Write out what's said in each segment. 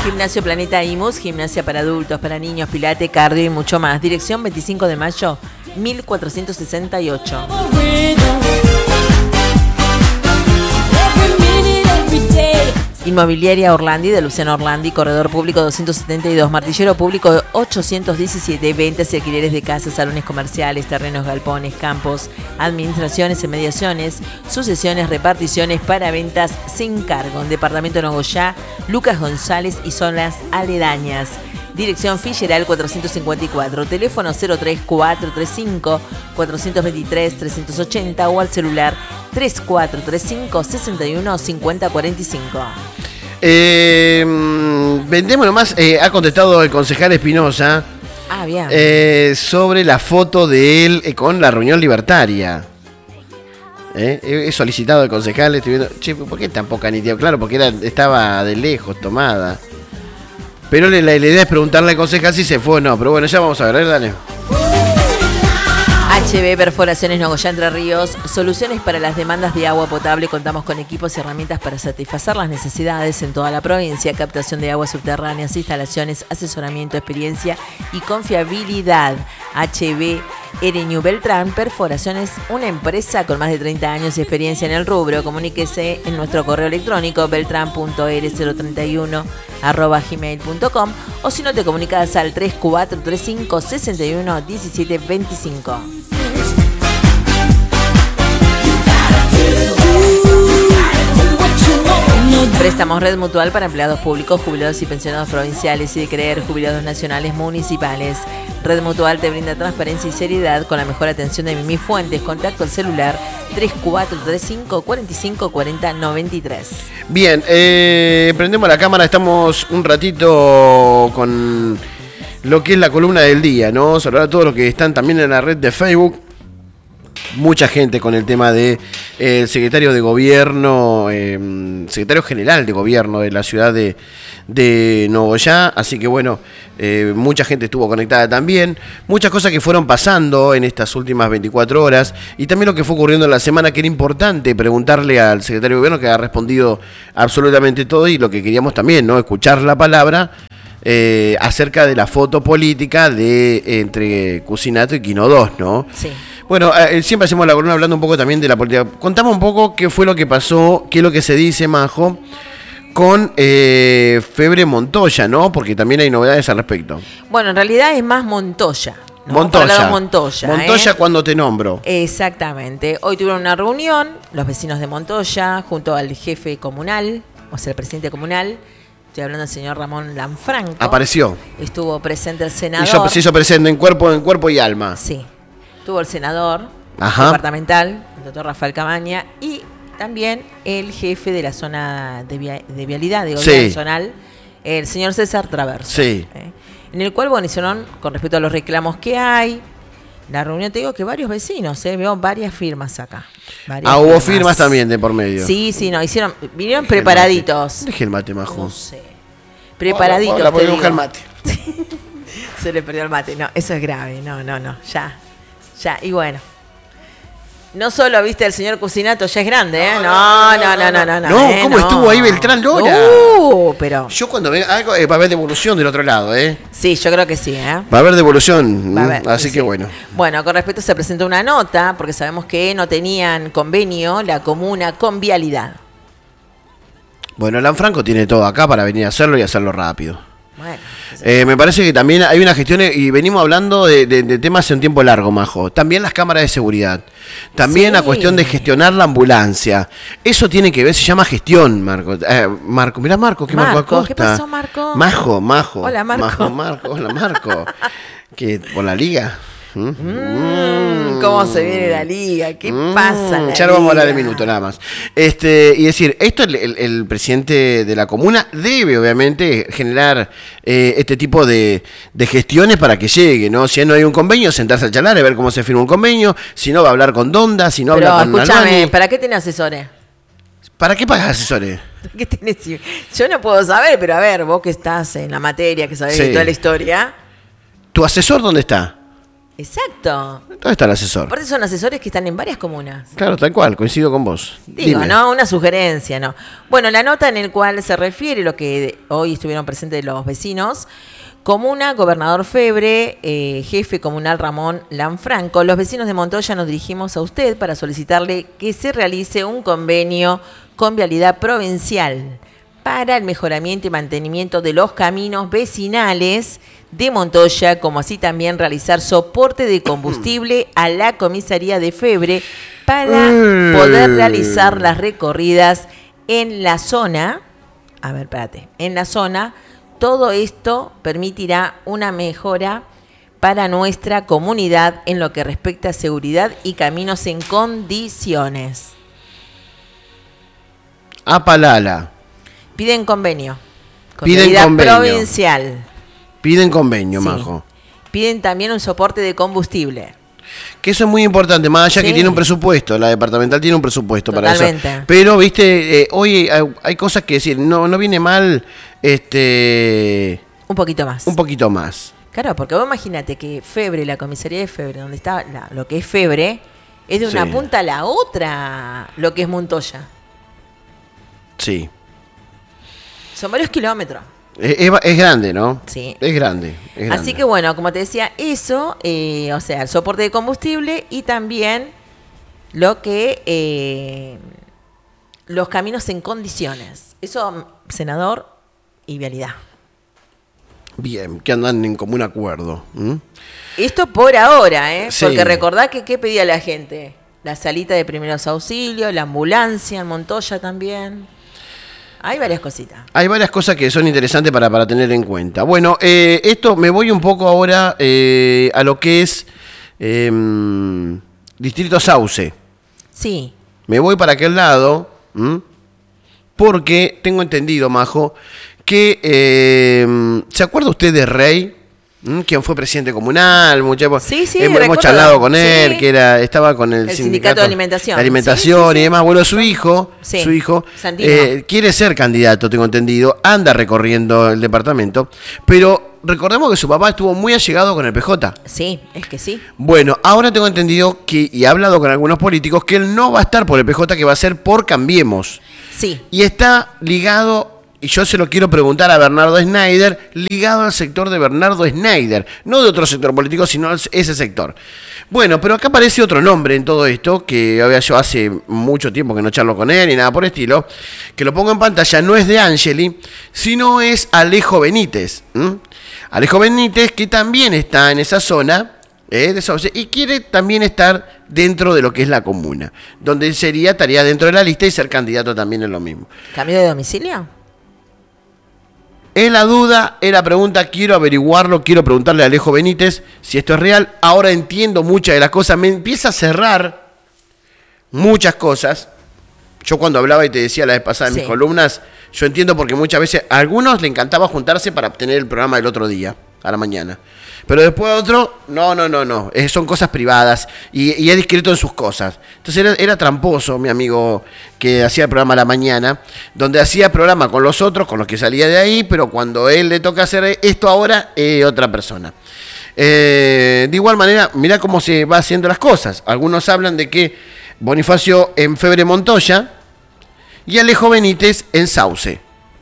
Gimnasio Planeta Imus, gimnasia para adultos, para niños, pilate, cardio y mucho más. Dirección 25 de mayo, 1468. Inmobiliaria Orlandi, de Luciano Orlandi, corredor público 272, martillero público 817, ventas y alquileres de casas, salones comerciales, terrenos, galpones, campos, administraciones y mediaciones, sucesiones, reparticiones para ventas sin cargo. En Departamento de Nogoyá, Lucas González y zonas aledañas. Dirección Figueral 454, teléfono 03435 423 380 o al celular 3435 61 50 45. Vendemos nomás, ha contestado el concejal Espinosa bien. sobre la foto de él con la reunión libertaria. He solicitado al concejal, estoy viendo, che, ¿por qué tan poca nitidez? Claro, porque estaba de lejos tomada. Pero la idea es preguntarle al concejal si se fue o no. Pero bueno, ya vamos a ver, dale. HB Perforaciones Nogoyá Entre Ríos, soluciones para las demandas de agua potable. Contamos con equipos y herramientas para satisfacer las necesidades en toda la provincia. Captación de aguas subterráneas, instalaciones, asesoramiento, experiencia y confiabilidad. HB Ereñu Beltrán Perforaciones, una empresa con más de 30 años de experiencia en el rubro. Comuníquese en nuestro correo electrónico beltran.r031@gmail.com o si no te comunicas al 3435 61 17 25. Préstamos Red Mutual para empleados públicos, jubilados y pensionados provinciales y de creer jubilados nacionales municipales. Red Mutual te brinda transparencia y seriedad con la mejor atención de Mimi Fuentes. Contacto al celular 3435 45 40 93. Bien, prendemos la cámara, estamos un ratito con lo que es la columna del día, ¿no? Saludar a todos los que están también en la red de Facebook. Mucha gente con el tema de secretario de gobierno, secretario general de gobierno de la ciudad de Nogoyá, así que bueno, mucha gente estuvo conectada también, muchas cosas que fueron pasando en estas últimas 24 horas y también lo que fue ocurriendo en la semana, que era importante preguntarle al secretario de gobierno, que ha respondido absolutamente todo, y lo que queríamos también, ¿no? Escuchar la palabra acerca de la foto política entre Cucinato y Quino 2, ¿no? Sí. Bueno, siempre hacemos la columna hablando un poco también de la política. Contamos un poco qué fue lo que pasó, qué es lo que se dice, Majo, con Febre Montoya, ¿no? Porque también hay novedades al respecto. Bueno, en realidad es más Montoya, ¿no? Montoya. Montoya, cuando te nombro. Exactamente. Hoy tuvieron una reunión los vecinos de Montoya junto al jefe comunal, o sea, el presidente comunal. Estoy hablando del señor Ramón Lanfranco. Apareció. Estuvo presente el senador. Se hizo presente en cuerpo y alma. Sí. Estuvo el senador departamental, el doctor Rafael Cabaña, y también el jefe de la zona de vialidad de gobierno zonal, el señor César Traverso. Sí. En el cual, bueno, hicieron, con respecto a los reclamos que hay, la reunión, te digo que varios vecinos, veo varias firmas acá. Hubo firmas también de por medio. Sí, no, vinieron preparaditos. Deje el mate, Majo. No sé. Preparaditos. Hola, voy a buscar el mate. Se le perdió el mate. No, eso es grave. No, ya. Y bueno. No solo, viste, el señor Cucinato ya es grande, ¿eh? No. No, ¿cómo estuvo ahí Beltrán Lora? Pero... Yo cuando venga algo, va a haber devolución del otro lado, ¿eh? Sí, yo creo que sí, ¿eh? Va a haber devolución, así sí. Que bueno. Bueno, con respecto se presentó una nota, porque sabemos que no tenían convenio la comuna con Vialidad. Bueno, Lanfranco tiene todo acá para venir a hacerlo y hacerlo rápido. Bueno, me parece que también hay una gestión, y venimos hablando de temas hace un tiempo largo, Majo. También las cámaras de seguridad. También la cuestión de gestionar la ambulancia. Eso tiene que ver, se llama gestión, Marco. Mirá Marco, ¿qué Marco Acosta? ¿Qué pasó, Marco? Majo. Hola, Marco. Hola, Marco. ¿Qué, por la liga? ¿Cómo se viene la liga? ¿Qué pasa? Ya lo vamos a hablar de minuto nada más. Y decir, esto el presidente de la comuna debe obviamente generar este tipo de gestiones para que llegue, ¿no? Si no hay un convenio, sentarse a charlar, a ver cómo se firma un convenio, si no va a hablar con Donda, si no habla con escúchame, Nalbani. ¿para qué tenés asesores? ¿Para qué pagas asesores? ¿Qué tenés? Yo no puedo saber, pero a ver, vos que estás en la materia, que sabés de toda la historia. ¿Tu asesor dónde está? Exacto. ¿Dónde está el asesor? Aparte son asesores que están en varias comunas. Claro, tal cual, coincido con vos. Digo, Dime. ¿no? Una sugerencia, ¿no? Bueno, la nota en el cual se refiere lo que hoy estuvieron presentes los vecinos. Comuna, gobernador Febre, jefe comunal Ramón Lanfranco. Los vecinos de Montoya nos dirigimos a usted para solicitarle que se realice un convenio con Vialidad Provincial para el mejoramiento y mantenimiento de los caminos vecinales de Montoya, como así también realizar soporte de combustible a la comisaría de Febre para poder realizar las recorridas en la zona. A ver, espérate, en la zona. Todo esto permitirá una mejora para nuestra comunidad en lo que respecta a seguridad y caminos en condiciones. Apalala. Piden convenio. Con Piden Vialidad convenio. Provincial. Piden convenio, Sí. Majo. Piden también un soporte de combustible. Que eso es muy importante, más allá Sí. que tiene un presupuesto, la departamental tiene un presupuesto Totalmente. para eso. Pero, viste, hoy hay cosas que decir, no viene mal Un poquito más. un poquito más. Claro, porque vos imagínate que Febre, la comisaría de Febre, donde está lo que es Febre, es de una Sí. punta a la otra lo que es Montoya. Sí. Son varios kilómetros. Es grande, ¿no? Sí. Es grande. Así que bueno, como te decía, eso, o sea, el soporte de combustible y también lo que los caminos en condiciones. Eso, senador y vialidad. Bien, que andan en común acuerdo. ¿Mm? Esto por ahora, ¿eh? Sí. Porque recordá que ¿qué pedía la gente? La salita de primeros auxilios, la ambulancia en Montoya también. Hay varias cositas. Hay varias cosas que son interesantes para tener en cuenta. Bueno, esto me voy un poco ahora a lo que es Distrito Sauce. Sí. Me voy para aquel lado, porque tengo entendido, Majo, que ¿se acuerda usted de Rey? Quien fue presidente comunal, Sí, sí, hemos recuerdo. charlado con él, Sí. que estaba con el sindicato de alimentación. de alimentación Sí, sí, sí. y demás. Bueno, su hijo Santino. quiere ser candidato, tengo entendido, anda recorriendo el departamento, pero recordemos que su papá estuvo muy allegado con el PJ. Sí, es que sí. Bueno, ahora tengo entendido que, y he hablado con algunos políticos, que él no va a estar por el PJ, que va a ser por Cambiemos. Sí. Y está ligado, y yo se lo quiero preguntar a Bernardo Schneider, ligado al sector de Bernardo Schneider, no de otro sector político, sino ese sector. Bueno, pero acá aparece otro nombre en todo esto, que yo hace mucho tiempo que no charlo con él ni nada por el estilo, que lo pongo en pantalla, no es de Angeli, sino es Alejo Benítez. Alejo Benítez, que también está en esa zona de Sauce, y quiere también estar dentro de lo que es la comuna, donde estaría dentro de la lista y ser candidato también es lo mismo. ¿Cambio de domicilio? Es la duda, es la pregunta, quiero averiguarlo, quiero preguntarle a Alejo Benítez si esto es real. Ahora entiendo muchas de las cosas, me empieza a cerrar muchas cosas. Yo cuando hablaba y te decía la vez pasada en mis columnas, yo entiendo porque muchas veces a algunos le encantaba juntarse para obtener el programa del otro día, a la mañana. Pero después otro, no. Son cosas privadas y es discreto en sus cosas. Entonces era tramposo mi amigo que hacía el programa a la mañana, donde hacía programa con los otros, con los que salía de ahí, pero cuando él le toca hacer esto ahora, otra persona. De igual manera, mirá cómo se va haciendo las cosas. Algunos hablan de que Bonifacio en Febre Montoya y Alejo Benítez en Sauce.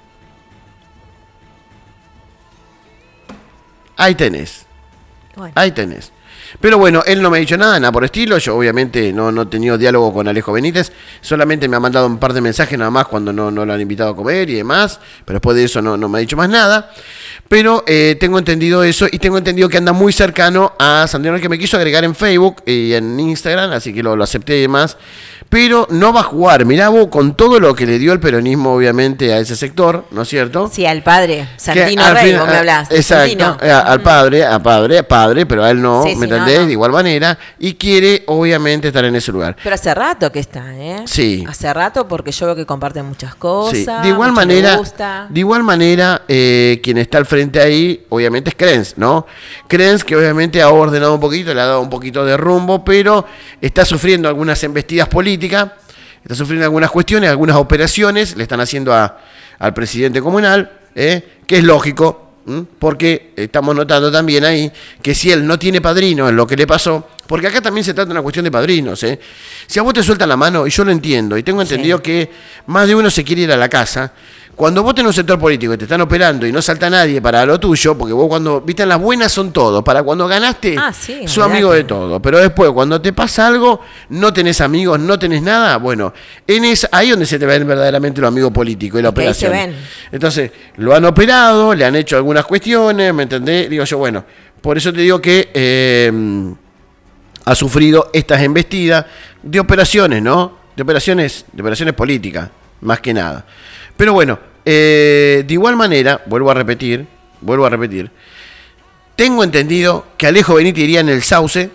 Ahí tenés. Bueno. Ahí tenés. Pero bueno, él no me ha dicho nada por estilo. Yo obviamente no he tenido diálogo con Alejo Benítez. Solamente me ha mandado un par de mensajes nada más cuando no lo han invitado a comer y demás. Pero después de eso no me ha dicho más nada. Pero tengo entendido eso y tengo entendido que anda muy cercano a Santiago, que me quiso agregar en Facebook y en Instagram, así que lo acepté y demás. Pero no va a jugar, mirá vos, con todo lo que le dio el peronismo obviamente a ese sector, ¿no es cierto? Sí, al padre, Santino Que al Rey, fin- vos me hablás. Exacto, Santino. al padre, pero a él no, Sí, ¿me sí, entendés? no. De igual manera, y quiere obviamente estar en ese lugar. Pero hace rato que está, ¿eh? Sí. Hace rato porque yo veo que comparten muchas cosas. Sí. De igual mucho le manera, gusta. quien está al frente ahí, obviamente es Krenz, ¿no? Krenz que obviamente ha ordenado un poquito, le ha dado un poquito de rumbo, pero está sufriendo algunas embestidas políticas, está sufriendo algunas cuestiones, algunas operaciones, le están haciendo al presidente comunal, que es lógico, Porque estamos notando también ahí que si él no tiene padrino en lo que le pasó, porque acá también se trata de una cuestión de padrinos, ¿eh? Si a vos te sueltan la mano, y yo lo entiendo, y tengo entendido que más de uno se quiere ir a la casa, cuando vos tenés un sector político y te están operando y no salta nadie para lo tuyo, porque vos cuando, viste, en las buenas son todos, para cuando ganaste, sos amigo de todo, pero después cuando te pasa algo, no tenés amigos, no tenés nada, bueno, ahí donde se te ven verdaderamente los amigos políticos y la operación. Ahí se ven. Entonces, lo han operado, le han hecho algunas cuestiones, ¿me entendés? Digo yo, bueno, por eso te digo que ha sufrido estas embestidas de operaciones, ¿no? De operaciones políticas, más que nada. Pero bueno, de igual manera, vuelvo a repetir, tengo entendido que Alejo Benítez iría en el Sauce,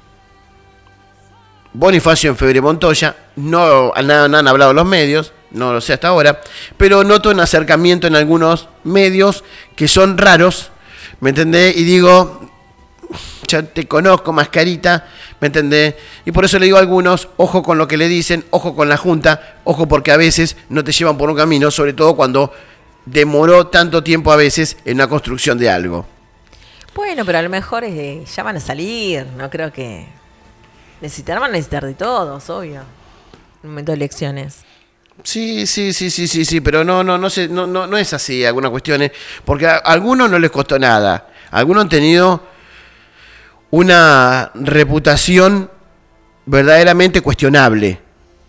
Bonifacio en Febre Montoya, no han hablado los medios, no lo sé hasta ahora, pero noto un acercamiento en algunos medios que son raros, ¿me entendés? Y digo, ya te conozco, mascarita, ¿me entendés? Y por eso le digo a algunos, ojo con lo que le dicen, ojo con la Junta, ojo porque a veces no te llevan por un camino, sobre todo cuando demoró tanto tiempo a veces en una construcción de algo. Bueno, pero a lo mejor ya van a salir, no creo que van a necesitar de todos, obvio, en un momento de elecciones. Sí, pero no es así algunas cuestiones, porque a algunos no les costó nada, algunos han tenido una reputación verdaderamente cuestionable,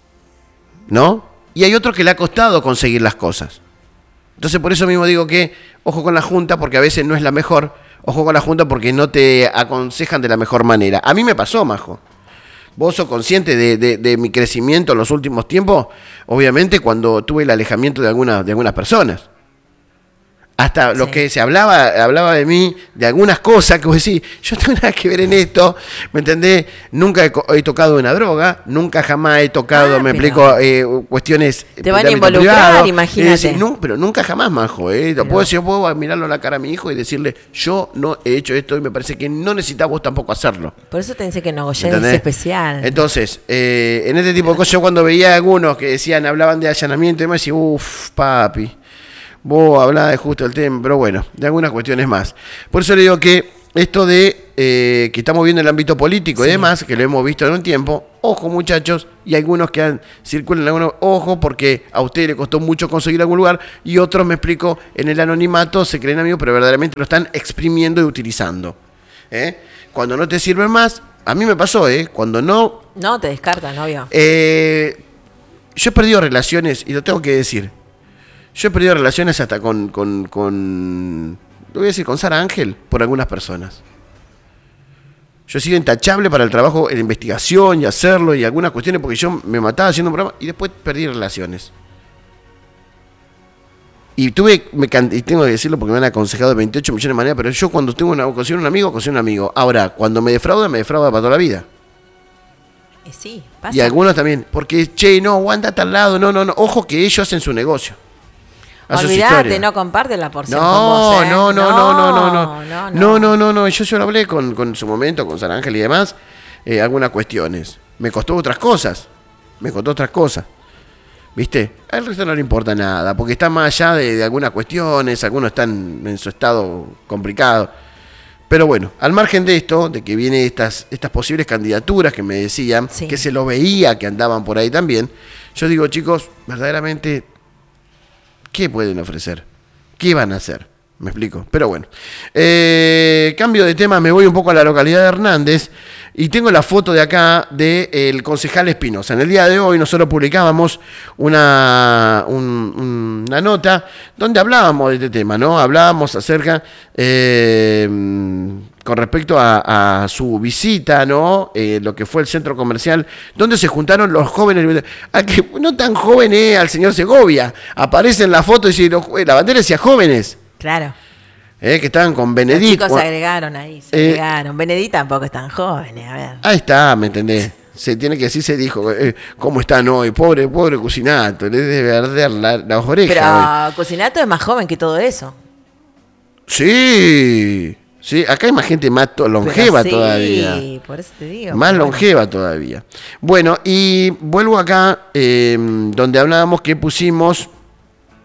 ¿no? Y hay otros que le ha costado conseguir las cosas. Entonces por eso mismo digo que ojo con la Junta, porque a veces no es la mejor, ojo con la Junta porque no te aconsejan de la mejor manera. A mí me pasó, Majo. Vos sos consciente de mi crecimiento en los últimos tiempos, obviamente cuando tuve el alejamiento de algunas personas. Hasta lo que se hablaba de mí, de algunas cosas que vos decís, yo no tengo nada que ver en esto, ¿me entendés? Nunca he tocado una droga, nunca jamás he tocado, me explico, cuestiones te van a involucrar, privado, imagínate. No, pero nunca jamás, Majo, yo puedo mirarlo a la cara a mi hijo y decirle, yo no he hecho esto y me parece que no necesitas vos tampoco hacerlo. Por eso te dice que no, ya es especial. Entonces, en este tipo de cosas, yo cuando veía a algunos que hablaban de allanamiento y me decía, papi. Vos hablabas de justo el tema, pero bueno, de algunas cuestiones más. Por eso le digo que esto de que estamos viendo en el ámbito político y demás, que lo hemos visto en un tiempo, ojo muchachos, y algunos que circulan algunos, ojo, porque a ustedes les costó mucho conseguir algún lugar, y otros, me explico, en el anonimato se creen amigos, pero verdaderamente lo están exprimiendo y utilizando. Cuando no te sirven más, a mí me pasó, cuando no... No, te descartan, obvio. Yo he perdido relaciones, y lo tengo que decir. Yo he perdido relaciones hasta con lo voy a decir, con Sara Ángel, por algunas personas. Yo he sido intachable para el trabajo en la investigación y hacerlo y algunas cuestiones porque yo me mataba haciendo un programa y después perdí relaciones. Y tengo que decirlo porque me han aconsejado de 28 millones de maneras, pero yo cuando considero un amigo. Ahora, cuando me defrauda para toda la vida. Sí, pasa. Y algunos también, porque, no, aguanta a tal lado, no, ojo que ellos hacen su negocio. Olvídate, no comparten la porción con vos, No, yo lo hablé con su momento, con San Ángel y demás, algunas cuestiones. Me costó otras cosas, ¿viste? Al resto no le importa nada, porque está más allá de algunas cuestiones, algunos están en su estado complicado. Pero bueno, al margen de esto, de que vienen estas posibles candidaturas que me decían, que se lo veía que andaban por ahí también, yo digo, chicos, verdaderamente, ¿qué pueden ofrecer? ¿Qué van a hacer? ¿Me explico? Pero bueno. Cambio de tema, me voy un poco a la localidad de Hernández y tengo la foto de acá del concejal Espinosa. En el día de hoy nosotros publicábamos una nota donde hablábamos de este tema, ¿no? Hablábamos acerca, con respecto a su visita, ¿no? Lo que fue el centro comercial, donde se juntaron los jóvenes, al que no tan joven al señor Segovia. Aparece en la foto y dice, la bandera decía jóvenes. Claro. Que estaban con Benedito. Los chicos se agregaron ahí, agregaron. Benedito tampoco es tan joven, a ver. Ahí está, ¿me entendés? Se tiene que decir, se dijo, ¿cómo están hoy? Pobre Cusinato, le debe arder las orejas. Pero Cusinato es más joven que todo eso. Sí, acá hay más gente más longeva todavía. Sí, por eso te digo. Más longeva todavía. Bueno, y vuelvo acá, donde hablábamos que pusimos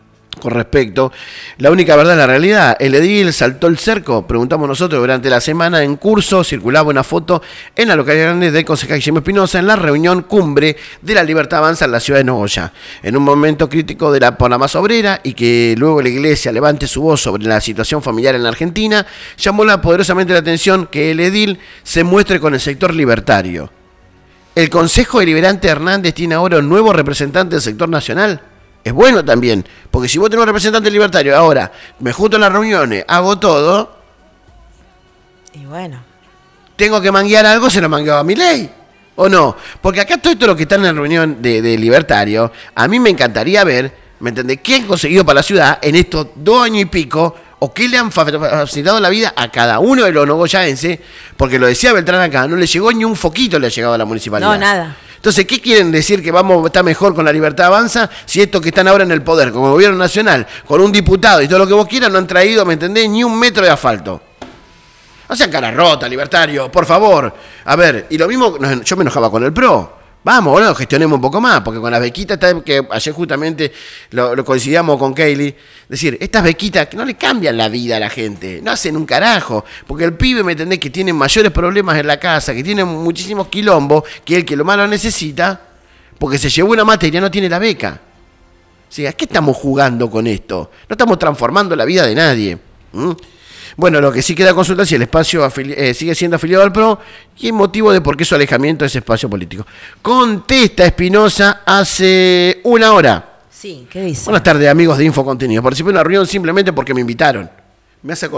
con respecto. La única verdad es la realidad. ¿El edil saltó el cerco? Preguntamos nosotros. Durante la semana en curso circulaba una foto en la localidad grande del concejal Guillermo Espinosa en la reunión cumbre de la Libertad Avanza en la ciudad de Nogoyá. En un momento crítico por la masa obrera y que luego la iglesia levante su voz sobre la situación familiar en la Argentina, llamó poderosamente la atención que el edil se muestre con el sector libertario. ¿El Consejo Deliberante Hernández tiene ahora un nuevo representante del sector nacional? Es bueno también, porque si vos tenés un representante libertario, ahora me junto en las reuniones, hago todo, y bueno, tengo que manguear algo, se lo mangueaba a Milei, ¿o no? Porque acá todo esto lo que está en la reunión de libertario, a mí me encantaría ver, ¿me entendés? ¿Qué han conseguido para la ciudad en estos 2 años y pico? ¿O qué le han facilitado la vida a cada uno de los nogoyaenses? Porque lo decía Beltrán acá, no le llegó ni un foquito, le ha llegado a la municipalidad. No, nada. Entonces, ¿qué quieren decir que vamos a estar mejor con la Libertad Avanza si estos que están ahora en el poder, como gobierno nacional, con un diputado y todo lo que vos quieras, no han traído, ¿me entendés?, ni un metro de asfalto? No sean cara rota, libertario, por favor. A ver, y lo mismo, yo me enojaba con el PRO. Vamos, bueno, gestionemos un poco más, porque con las bequitas, que ayer justamente lo coincidíamos con Kaylee, es decir, estas bequitas que no le cambian la vida a la gente, no hacen un carajo, porque el pibe, ¿me entendés?, que tiene mayores problemas en la casa, que tiene muchísimos quilombos, que el que lo más lo necesita, porque se llevó una materia, no tiene la beca. O sea, ¿a qué estamos jugando con esto? No estamos transformando la vida de nadie. Bueno, lo que sí queda a consultar si el espacio sigue siendo afiliado al PRO y el motivo de por qué su alejamiento de ese espacio político. Contesta Espinosa hace 1 hora. Sí, ¿qué dice? Buenas tardes, amigos de Infocontenido. Participé en una reunión simplemente porque me invitaron. Me hace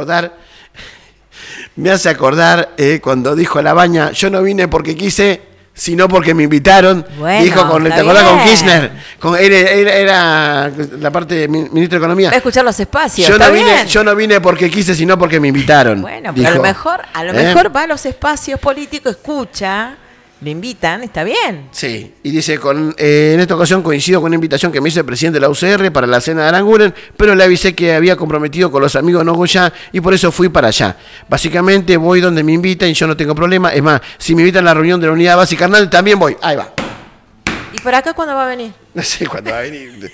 acordar cuando dijo la baña, yo no vine porque quise, sino porque me invitaron. Bueno, dijo ¿te acordás con Kirchner? Era la parte de ministro de Economía. Va a escuchar los espacios. Yo no vine porque quise, sino porque me invitaron. Bueno, pero dijo, a lo mejor va a los espacios políticos, escucha, le invitan, está bien. Sí, y dice, en esta ocasión coincido con una invitación que me hizo el presidente de la UCR para la cena de Aranguren, pero le avisé que había comprometido con los amigos de Nogoyá y por eso fui para allá. Básicamente voy donde me invitan y yo no tengo problema. Es más, si me invitan a la reunión de la Unidad Básica Carnal, también voy. Ahí va. ¿Y por acá cuándo va a venir? No sé cuándo va a venir.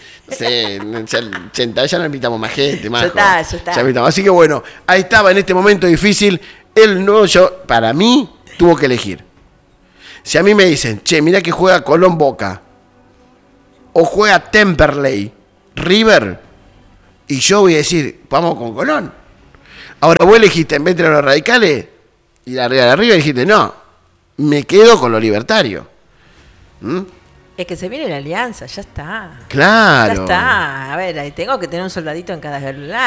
Ya no invitamos más gente, más. Ya está. Ya invitamos. Así que bueno, ahí estaba en este momento difícil. Para mí, tuvo que elegir. Si a mí me dicen, che, mira que juega Colón Boca, o juega Temperley, River, y yo voy a decir, vamos con Colón. Ahora vos elegiste, en vez de los radicales, y la River, dijiste, no, me quedo con lo libertario. Es que se viene la alianza, ya está. Claro. Ya está. A ver, tengo que tener un soldadito en cada lado.